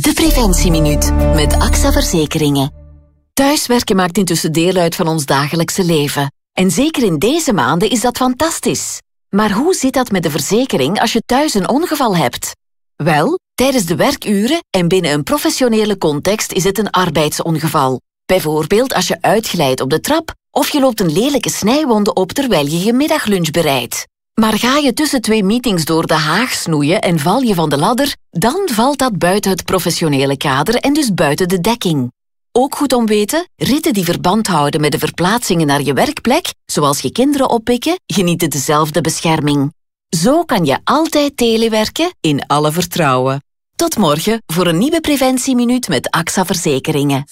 De Preventieminuut met AXA Verzekeringen. Thuiswerken maakt intussen deel uit van ons dagelijkse leven. En zeker in deze maanden is dat fantastisch. Maar hoe zit dat met de verzekering als je thuis een ongeval hebt? Wel, tijdens de werkuren en binnen een professionele context is het een arbeidsongeval. Bijvoorbeeld als je uitglijdt op de trap of je loopt een lelijke snijwonde op terwijl je je middaglunch bereidt. Maar ga je tussen 2 meetings door de haag snoeien en val je van de ladder, dan valt dat buiten het professionele kader en dus buiten de dekking. Ook goed om weten, ritten die verband houden met de verplaatsingen naar je werkplek, zoals je kinderen oppikken, genieten dezelfde bescherming. Zo kan je altijd telewerken in alle vertrouwen. Tot morgen voor een nieuwe Preventieminuut met AXA Verzekeringen.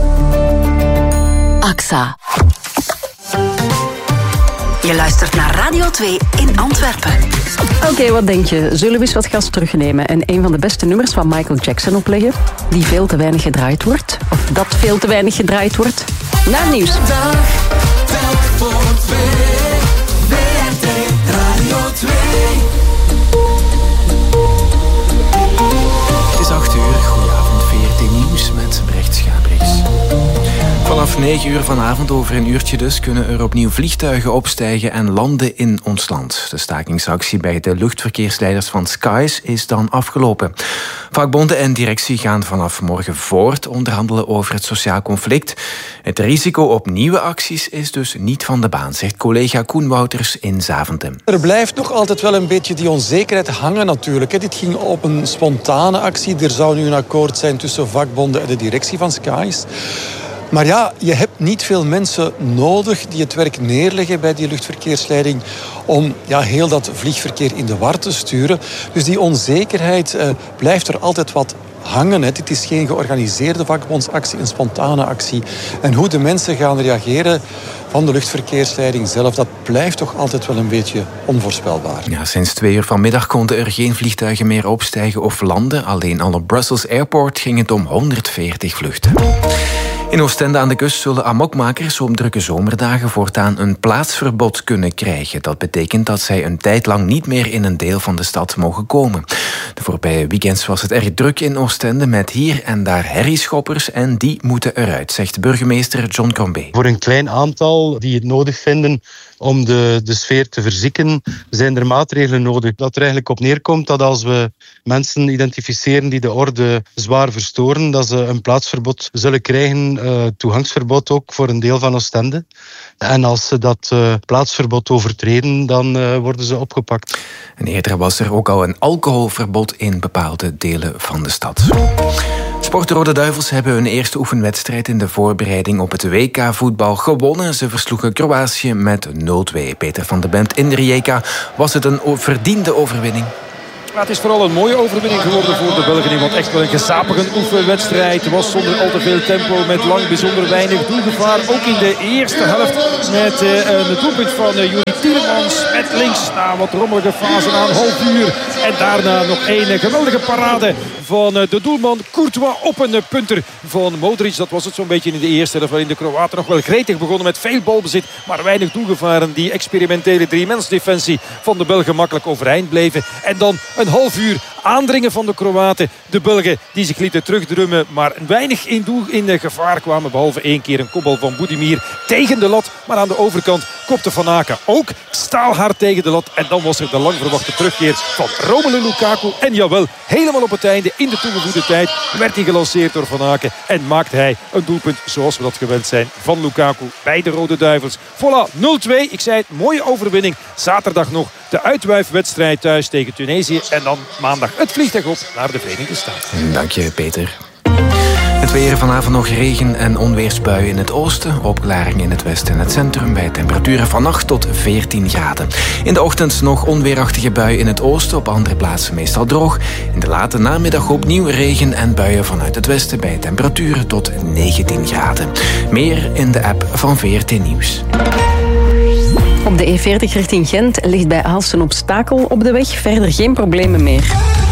AXA. Je luistert naar Radio 2 in Antwerpen. Oké, wat denk je? Zullen we eens wat gas terugnemen en een van de beste nummers van Michael Jackson opleggen? Die veel te weinig gedraaid wordt? Of dat veel te weinig gedraaid wordt? Na het nieuws. Telk voor 2. WRT Radio 2. Het is 8 uur. Goedenavond, VRT Nieuws met Brecht Schabriks. Vanaf 9 uur vanavond, over een uurtje dus, kunnen er opnieuw vliegtuigen opstijgen en landen in ons land. De stakingsactie bij de luchtverkeersleiders van Skies is dan afgelopen. Vakbonden en directie gaan vanaf morgen voort onderhandelen over het sociaal conflict. Het risico op nieuwe acties is dus niet van de baan, zegt collega Koen Wouters in Zaventem. Er blijft nog altijd wel een beetje die onzekerheid hangen natuurlijk. Dit ging op een spontane actie. Er zou nu een akkoord zijn tussen vakbonden en de directie van Skies. Maar ja, je hebt niet veel mensen nodig die het werk neerleggen bij die luchtverkeersleiding om heel dat vliegverkeer in de war te sturen. Dus die onzekerheid blijft er altijd wat hangen. Dit is geen georganiseerde vakbondsactie, een spontane actie. En hoe de mensen gaan reageren van de luchtverkeersleiding zelf, dat blijft toch altijd wel een beetje onvoorspelbaar. Ja, sinds 2 uur vanmiddag konden er geen vliegtuigen meer opstijgen of landen. Alleen al op Brussels Airport ging het om 140 vluchten. In Oostende aan de kust zullen amokmakers op drukke zomerdagen voortaan een plaatsverbod kunnen krijgen. Dat betekent dat zij een tijd lang niet meer in een deel van de stad mogen komen. De voorbije weekends was het erg druk in Oostende met hier en daar herrieschoppers en die moeten eruit, zegt burgemeester John Crombé. Voor een klein aantal die het nodig vinden om de sfeer te verzieken, zijn er maatregelen nodig. Dat er eigenlijk op neerkomt dat als we mensen identificeren die de orde zwaar verstoren, dat ze een plaatsverbod zullen krijgen, toegangsverbod ook voor een deel van Oostende. En als ze dat plaatsverbod overtreden, dan worden ze opgepakt. En eerder was er ook al een alcoholverbod in bepaalde delen van de stad. Sport Rode Duivels hebben hun eerste oefenwedstrijd in de voorbereiding op het WK-voetbal gewonnen. Ze versloegen Kroatië met 0-2. Peter van den Bemt in Rijeka. Was het een verdiende overwinning? Ja, het is vooral een mooie overwinning geworden voor de Belgen. Want echt wel een gezapige oefenwedstrijd. Het was zonder al te veel tempo, met lang bijzonder weinig doelgevaar. Ook in de eerste helft met een doelpunt van Juri Tielemans. Met links na wat rommelige fase na een half uur. En daarna nog een geweldige parade van de doelman Courtois op een punter van Modric. Dat was het zo'n beetje in de eerste helft. Waarin de Kroaten nog wel gretig begonnen met veel balbezit. Maar weinig doelgevaren. Die experimentele driemensdefensie van de Belgen makkelijk overeind bleven. En dan een half uur aandringen van de Kroaten. De Belgen die zich lieten terugdrummen, maar weinig in gevaar kwamen. Behalve 1 keer een kopbal van Budimir tegen de lat. Maar aan de overkant kopte Van Aken ook staalhard tegen de lat. En dan was er de lang verwachte terugkeer van Romelu Lukaku. En jawel, helemaal op het einde, in de toegevoegde tijd, werd hij gelanceerd door Van Aken. En maakte hij een doelpunt zoals we dat gewend zijn van Lukaku bij de Rode Duivels. Voilà, 0-2. Ik zei het, mooie overwinning. Zaterdag nog de uitwuifwedstrijd thuis tegen Tunesië. En dan maandag het vliegtuig op naar de Verenigde Staten. Dank je, Peter. Het weer, vanavond nog regen- en onweersbuien in het oosten. Opklaring in het westen en het centrum bij temperaturen van 8 tot 14 graden. In de ochtend nog onweerachtige buien in het oosten. Op andere plaatsen meestal droog. In de late namiddag opnieuw regen en buien vanuit het westen bij temperaturen tot 19 graden. Meer in de app van VRT Nieuws. Op de E40 richting Gent ligt bij Aalst een obstakel op de weg. Verder geen problemen meer.